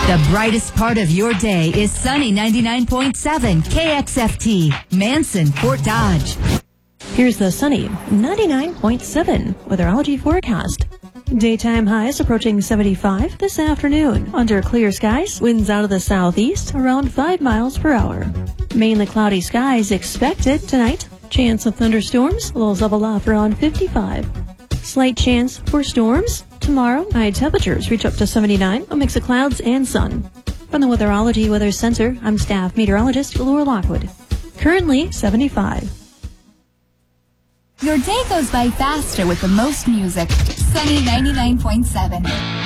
The brightest part of your day is sunny 99.7 KXFT, Manson, Fort Dodge. Here's the sunny 99.7 weatherology forecast. Daytime highs approaching 75 this afternoon. Under clear skies, winds out of the southeast around 5 miles per hour. Mainly cloudy skies expected tonight. Chance of thunderstorms, lows level off around 55. Slight chance for storms. Tomorrow, high temperatures reach up to 79, a mix of clouds and sun. From the Weatherology Weather Center, I'm staff meteorologist Laura Lockwood. Currently 75. Your day goes by faster with the most music. Sunny 99.7.